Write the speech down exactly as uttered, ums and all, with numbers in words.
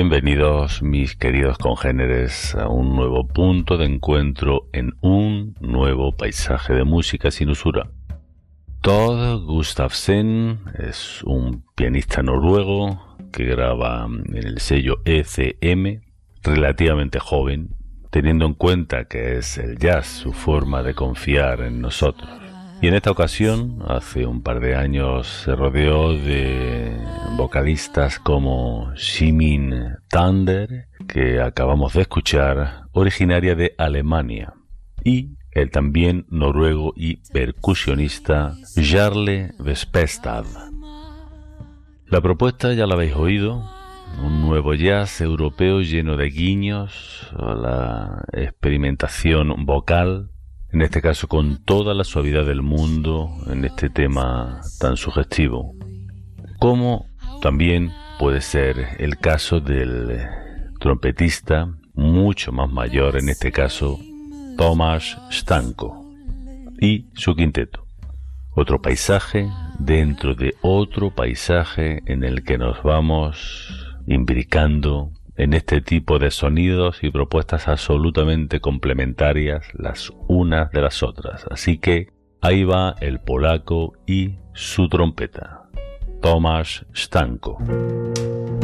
Bienvenidos, mis queridos congéneres, a un nuevo punto de encuentro en un nuevo paisaje de música sin usura. Tord Gustavsen es un pianista noruego que graba en el sello E C M, relativamente joven, teniendo en cuenta que es el jazz su forma de confiar en nosotros. Y en esta ocasión, hace un par de años, se rodeó de vocalistas como Simin Thunder, que acabamos de escuchar, originaria de Alemania, y el también noruego y percusionista Jarle Vespestad. La propuesta ya la habéis oído, un nuevo jazz europeo lleno de guiños a la experimentación vocal, en este caso con toda la suavidad del mundo en este tema tan sugestivo, como también puede ser el caso del trompetista mucho más mayor, en este caso Tomasz Stanko y su quinteto. Otro paisaje dentro de otro paisaje en el que nos vamos imbricando en este tipo de sonidos y propuestas absolutamente complementarias las unas de las otras. Así que ahí va el polaco y su trompeta, Tomasz Stanko.